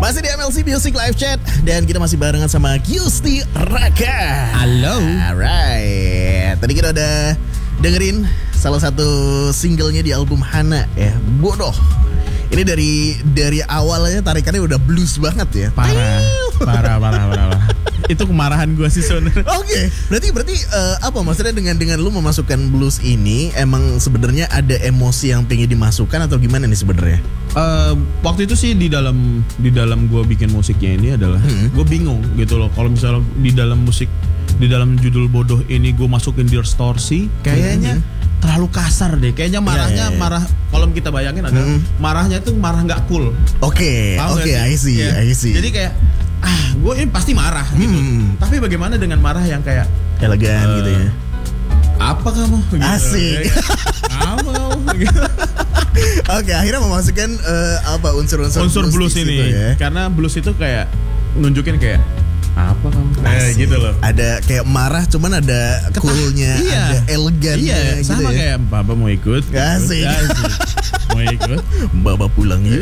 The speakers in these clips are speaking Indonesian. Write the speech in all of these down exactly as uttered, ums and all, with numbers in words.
Masih di M L C Music Live Chat dan kita masih barengan sama Gusti Raka. Halo. Alright. Tadi kita udah dengerin salah satu singlenya di album Hana ya, Bodoh. Ini dari dari awalnya tarikannya udah blues banget ya. Parah, parah, parah, parah, parah. Itu kemarahan gue sih sebenarnya. Oke, okay. berarti berarti uh, apa maksudnya dengan dengan lu memasukkan blues ini emang sebenarnya ada emosi yang pengen dimasukkan atau gimana nih sebenarnya? Uh, waktu itu sih di dalam di dalam gue bikin musiknya ini adalah hmm. gue bingung gitu loh. Kalau misalnya di dalam musik di dalam judul Bodoh ini gue masukin distorsi, kayaknya hmm. terlalu kasar deh. Kayaknya marahnya yeah, yeah, yeah. marah. Kalau kita bayangin adalah hmm. marahnya itu marah nggak cool. Oke, okay, oke, okay, I see, yeah. I see. Jadi kayak ah, gue ini pasti marah gitu. Hmm. Tapi bagaimana dengan marah yang kayak elegan uh, gitu ya? Apa kamu? Gitu. Asik. Apa kamu? Gitu. Oke, akhirnya memasukkan uh, apa unsur-unsur unsur blues, blues ini ya? Karena blues itu kayak nunjukin kayak apa kamu? Eh, gitu loh. Ada kayak marah, cuman ada coolnya, iya. ada elegannya. Iya, gitu sama ya? kayak Papa mau ikut. Asik. Asik. Mau ikut? Baba pulang ya.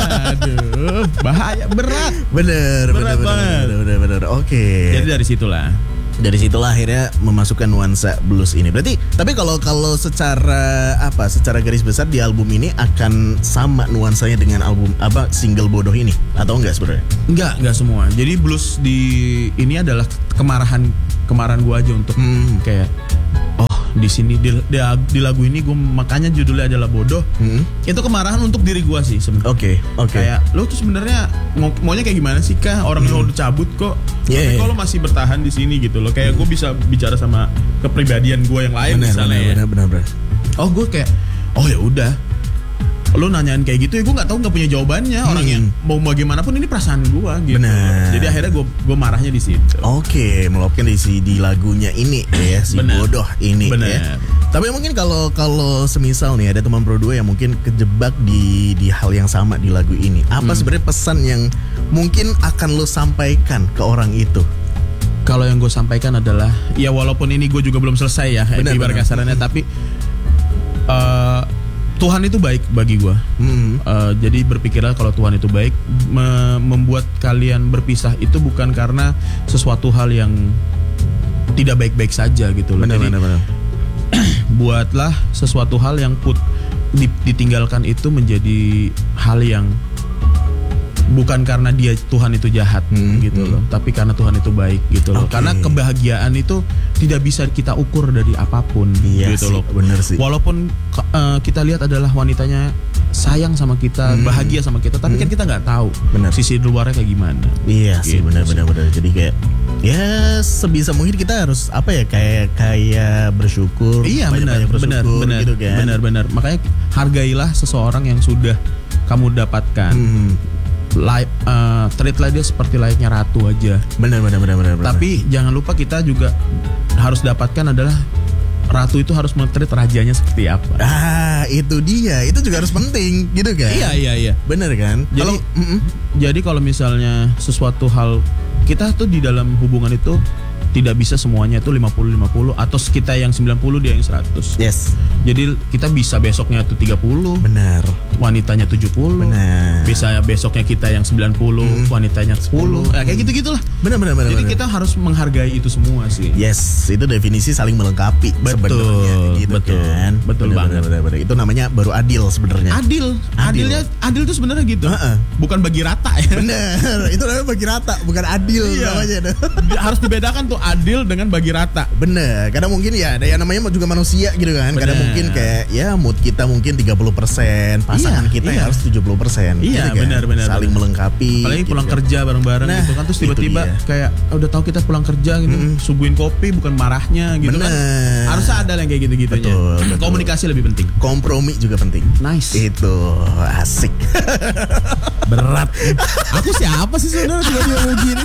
Aduh, bahaya, berat. Bener, berat bener, banget. bener, bener, bener. Oke. Okay. Jadi dari situlah. Dari situlah akhirnya memasukkan nuansa blues ini. Berarti, tapi kalau kalau secara apa, secara garis besar di album ini akan sama nuansanya dengan album apa single Bodoh ini atau enggak sebenarnya? Enggak, enggak semua. Jadi blues di ini adalah kemarahan kemarahan gue aja untuk hmm. kayak oh di sini di, di, di lagu ini gue makanya judulnya adalah Bodoh. Hmm. Itu kemarahan untuk diri gue sih sebenarnya. Oke, okay, oke. Okay. Kayak lo tuh sebenarnya mau, maunya kayak gimana sih kah? Orang hmm. lo udah cabut kok. Yeah, tapi yeah. kok lo masih bertahan di sini gitu loh. Kayak hmm. gue bisa bicara sama kepribadian gue yang lain bener, misalnya. Bener, bener, bener. Oh gue kayak oh ya udah. Lo nanyain kayak gitu ya gue nggak tahu nggak punya jawabannya hmm. orangnya mau bagaimanapun ini perasaan gue gitu. Bener. Jadi akhirnya gue gue marahnya di situ. Oke, meluapkan di di lagunya ini ya si Bener. Bodoh ini. Bener. Ya. Tapi mungkin kalau kalau semisal nih ada teman Pro dua yang mungkin kejebak di di hal yang sama di lagu ini, apa hmm. sebenarnya pesan yang mungkin akan lo sampaikan ke orang itu? Kalau yang gue sampaikan adalah ya walaupun ini gue juga belum selesai ya ibarat kasarannya, tapi uh, Tuhan itu baik bagi gue. Mm-hmm. uh, Jadi berpikirlah kalau Tuhan itu baik, me- membuat kalian berpisah itu bukan karena sesuatu hal yang tidak baik-baik saja gitu loh. Benar, Jadi benar, benar. buatlah sesuatu hal yang put ditinggalkan itu menjadi hal yang bukan karena dia Tuhan itu jahat hmm, gitu hmm. loh, tapi karena Tuhan itu baik gitu loh. Okay. Karena kebahagiaan itu tidak bisa kita ukur dari apapun iya gitu sih, loh. Bener sih. Walaupun uh, kita lihat adalah wanitanya sayang sama kita, hmm. bahagia sama kita, tapi hmm. kan kita nggak tahu bener. Sisi luarnya kayak gimana. Iya gitu sih, benar-benar benar. Jadi kayak ya sebisa mungkin kita harus apa ya kayak kayak bersyukur. Iya benar, benar, benar, gitu kan. Benar, benar. Makanya hargailah seseorang yang sudah kamu dapatkan. Hmm. Like, uh, treatlah dia seperti layaknya ratu aja. Benar, benar, benar, benar. Tapi benar. Jangan lupa kita juga harus dapatkan adalah ratu itu harus men-treat rajanya seperti apa. Ah, itu dia. Itu juga harus penting, gitu kan? Iya, iya, iya. Benar kan? Jadi, kalau, jadi kalau misalnya sesuatu hal kita tuh di dalam hubungan itu tidak bisa semuanya itu lima puluh lima puluh atau kita yang sembilan puluh dia yang seratus. Yes. Jadi kita bisa besoknya tuh tiga puluh. Benar. Wanitanya tujuh puluh. Benar. Bisa besoknya kita yang sembilan puluh, hmm. wanitanya sepuluh. Nah, kayak gitu-gitulah. Benar, benar, benar. Jadi benar. kita harus menghargai itu semua sih. Yes, itu definisi saling melengkapi sebenarnya gitu betul, kan. Betul benar, banget. Benar, benar, benar. Itu namanya baru adil sebenarnya. Adil. Adil. Adilnya adil itu sebenarnya gitu. Uh-uh. Bukan bagi rata ya. Benar. Itu namanya bagi rata, bukan adil iya. namanya. Harus dibedakan tuh adil dengan bagi rata. Bener, kadang mungkin ya ada yang namanya juga manusia gitu kan. Bener. Kadang mungkin kayak ya mood kita mungkin tiga puluh persen, pasangan iya, kita iya. yang harus tujuh puluh persen. Iya, gitu kan? benar benar. Saling benar. melengkapi. Apalagi gitu pulang kan. kerja bareng-bareng nah, gitu kan, terus tiba-tiba kayak oh, udah tahu kita pulang kerja gitu, mm-hmm. suguhin kopi bukan marahnya gitu bener. kan. Harusnya ada yang kayak gitu-gitunya. Betul, betul. Komunikasi lebih penting. Kompromi juga penting. Nice. Itu asik. Berat. Aku siapa sih sebenarnya tiba-tiba begini?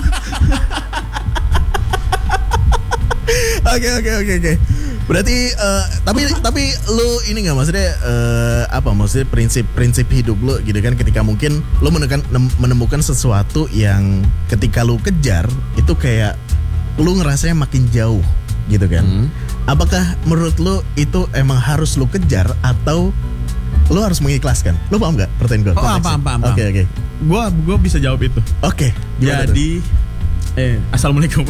Oke oke oke oke. Berarti uh, tapi tapi lu ini nggak maksudnya uh, apa maksudnya prinsip-prinsip hidup lu gitu kan ketika mungkin lu menekan, menemukan sesuatu yang ketika lu kejar itu kayak lu ngerasanya makin jauh gitu kan. Hmm. Apakah menurut lu itu emang harus lu kejar atau lu harus mengikhlaskan? Lu paham nggak pertanyaan gue? Oh, paham paham paham. Oke oke. Gua gua bisa jawab itu. Oke. Jadi eh assalamualaikum.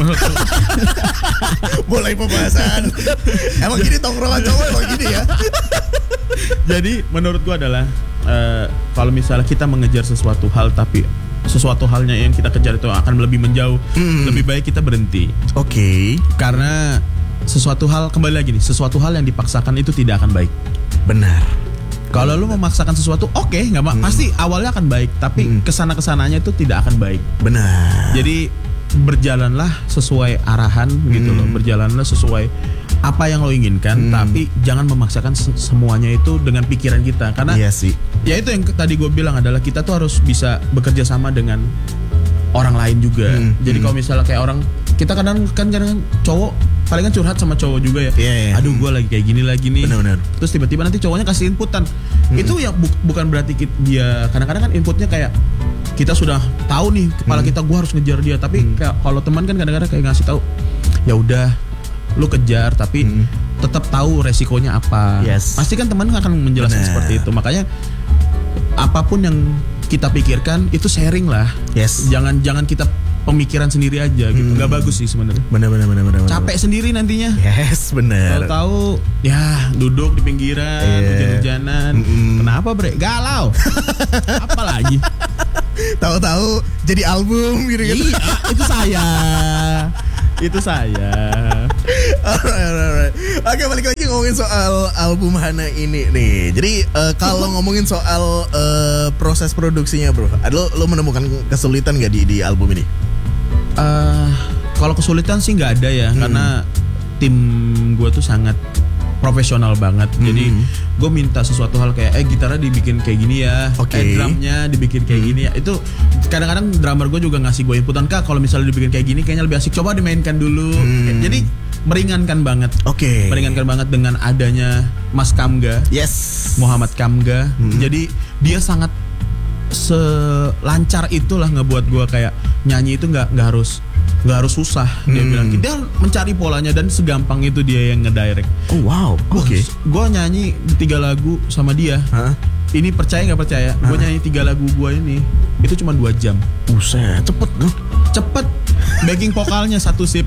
Mulai pembahasan. Emang gini tongkrongan cowok emang gini ya. Jadi menurut gua adalah uh, kalau misalnya kita mengejar sesuatu hal tapi sesuatu halnya yang kita kejar itu akan lebih menjauh, hmm. lebih baik kita berhenti. Oke. Okay. Karena sesuatu hal, kembali lagi nih, sesuatu hal yang dipaksakan itu tidak akan baik. Benar. Kalau lu memaksakan sesuatu, oke, okay, nggak hmm. pasti awalnya akan baik, tapi hmm. kesana kesananya itu tidak akan baik. Benar. Jadi berjalanlah sesuai arahan hmm. gitu loh, berjalanlah sesuai apa yang lo inginkan, hmm. tapi jangan memaksakan semuanya itu dengan pikiran kita, karena iya sih. Ya itu yang tadi gue bilang adalah kita tuh harus bisa bekerja sama dengan orang lain juga. Hmm. Jadi hmm. kalau misalnya kayak orang, kita kadang kan kadang cowok palingan curhat sama cowok juga ya. Yeah, yeah. Aduh gue lagi kayak gini lagi nih. Bener-bener. Terus tiba-tiba nanti cowoknya kasih inputan. Hmm. Itu ya bu- bukan berarti kita, dia kadang-kadang kan inputnya kayak kita sudah tahu nih kepala hmm. kita gue harus ngejar dia. Tapi hmm. kayak kalau teman kan kadang-kadang kayak ngasih tahu, ya udah lu kejar tapi hmm. tetap tahu resikonya apa. Yes. Pasti kan teman akan menjelaskan Bener. seperti itu. Makanya apapun yang kita pikirkan itu sharing lah. Yes. Jangan jangan kita pemikiran sendiri aja gitu. Nggak hmm. bagus sih sebenarnya. Benar benar benar benar. Capek bener. sendiri nantinya. Yes, benar. Tahu-tahu ya duduk di pinggiran, yeah. hujan-hujanan. Mm-mm. Kenapa, Bre? Galau. Apalagi? Tahu-tahu jadi album gitu kan. Iya, itu saya. Itu saya. Alright, alright. Oke, balik lagi ngomongin soal album Hana ini nih. Jadi uh, kalau ngomongin soal uh, proses produksinya, bro, lo lo menemukan kesulitan nggak di di album ini? Uh, kalau kesulitan sih nggak ada ya, hmm. karena tim gue tuh sangat profesional banget. Hmm. Jadi gue minta sesuatu hal kayak eh gitarnya dibikin kayak gini ya, okay. eh drumnya dibikin kayak hmm. gini ya. Itu kadang-kadang drummer gue juga ngasih gue inputan, Kak kalau misalnya dibikin kayak gini kayaknya lebih asik, coba dimainkan dulu. Hmm. Jadi meringankan banget. Oke. Okay. Meringankan banget dengan adanya Mas Kamga. Yes. Muhammad Kamga. Hmm. Jadi dia sangat selancar itulah ngebuat gue kayak nyanyi itu nggak nggak harus nggak harus susah. Dia hmm. bilang dia mencari polanya dan segampang itu dia yang ngedirect. Oh wow. Oke. Okay. Gue nyanyi tiga lagu sama dia. Huh? Ini percaya nggak percaya? Gue nyanyi tiga lagu gue ini itu cuma dua jam. Buset, cepet dong. Cepet. Backing vokalnya satu sip.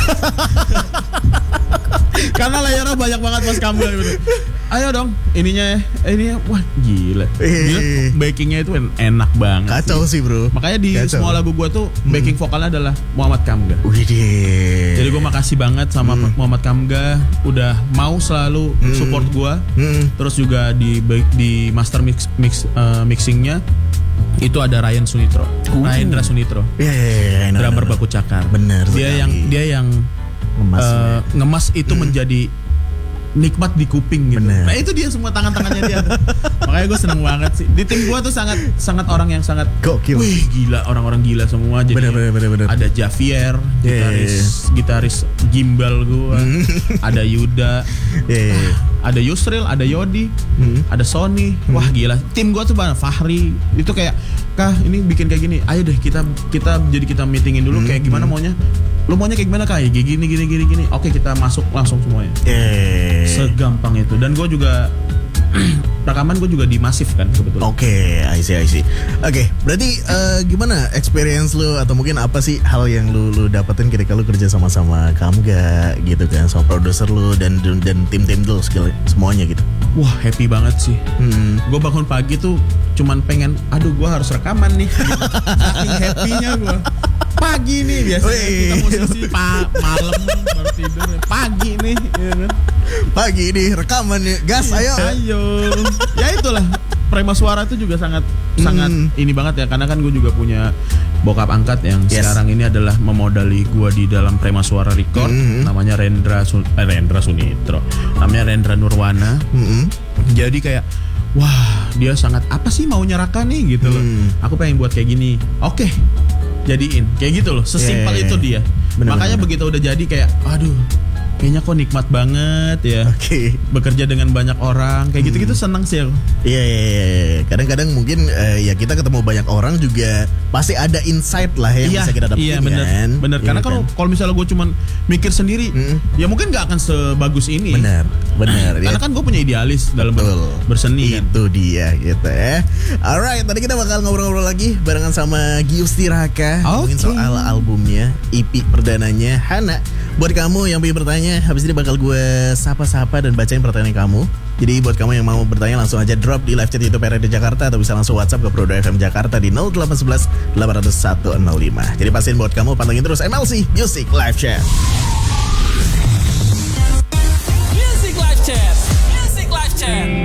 Karena layarnya banyak banget Mas Kamga gitu. Ayo dong, ininya ininya wah gila. Gila backingnya itu enak banget. Kacau sih, bro. Makanya di Kacau. semua lagu gue tuh backing hmm. vokalnya adalah Muhammad Kamga. Widih. Jadi gue makasih banget sama hmm. Muhammad Kamga udah mau selalu hmm. support gue. Hmm. Terus juga di di master mix mix uh, mixingnya itu ada Ryan Sunitro, uh. Ryan Sunitro, yeah, yeah, yeah, drummer Baku Cakar. Bener. Dia yang dia yang ngemas, uh, ngemas itu hmm. menjadi nikmat di kuping gitu. Bener. Nah itu dia semua tangan-tangannya dia. Makanya gue seneng banget sih. Di tim gue tuh sangat sangat orang yang sangat gokil. Wih gila, orang-orang gila semua. Jadi bener, bener, bener, bener. Ada Javier, yeah, gitaris yeah, yeah. gitaris gimbal gue. Ada Yuda, yeah, yeah. ada Yusril, ada Yodi, hmm. ada Sony. Hmm. Wah gila. Tim gue tuh banget. Fahri itu kayak, Kah ini bikin kayak gini. Ayo deh kita kita jadi kita meetingin dulu hmm. kayak gimana maunya. Lu maunya kayak gimana Kak? Kayak gini gini gini gini. Oke kita masuk langsung semuanya. Yeah. Segampang itu. Dan gue juga rekaman gue juga di Masif kan sebetulnya. Oke, okay, I see, I see. Oke, okay, berarti uh, gimana experience lu atau mungkin apa sih hal yang lu lu dapetin ketika lu kerja sama-sama Kamga gitu kan, sama produser lu dan dan tim-tim lu segala semuanya gitu. Wah happy banget sih. Hmm. Gue bangun pagi tuh cuman pengen, aduh gue harus rekaman nih. Gitu. Saking happy-nya gue. Pagi nih biasanya Wih. kita musisi pa- malam baru tidur. Pagi nih, ya kan? Pagi nih rekaman nih, gas ayo. Ayo. Ya itulah. Prema Suara itu juga sangat hmm. sangat ini banget ya, karena kan gue juga punya bokap angkat yang yes. sekarang ini adalah memodali gue di dalam Prema Suara Record, mm-hmm. namanya Rendra Sun- eh, Rendra Sunitro, namanya Rendra Nurwana. Mm-hmm. Jadi kayak wah dia sangat apa sih mau nyerahkan nih gitu loh. Mm. Aku pengen buat kayak gini. Oke. Okay. Jadiin kayak gitu loh, sesimpel yeah, itu dia. Bener, makanya bener. Begitu udah jadi kayak aduh kayaknya kok nikmat banget ya. Oke. Okay. Bekerja dengan banyak orang kayak gitu-gitu hmm. senang sih aku. Iya, iya, iya. Kadang-kadang mungkin uh, ya kita ketemu banyak orang juga pasti ada insight lah yang iya, bisa kita dapetin. Iya bener, kan. Bener. Iya, karena kalau kan? kalau misalnya gue cuman mikir sendiri, hmm. ya mungkin nggak akan sebagus ini. Bener, bener. Karena ya. kan gue punya idealis dalam Betul. berseni. Itu kan? dia gitu ya. Alright, tadi kita bakal ngobrol-ngobrol lagi barengan sama Giusti Raka, ngomongin okay. soal albumnya, E P perdananya Hana. Buat kamu yang pengen bertanya, habis ini bakal gue sapa-sapa dan bacain pertanyaan kamu. Jadi buat kamu yang mau bertanya langsung aja drop di live chat YouTube R R D Jakarta atau bisa langsung WhatsApp ke Prodo F M Jakarta di nol delapan satu satu delapan nol satu nol lima. Jadi pastiin buat kamu pantengin terus M L C Music Live Chat. Music Live Chat. Music Live Chat.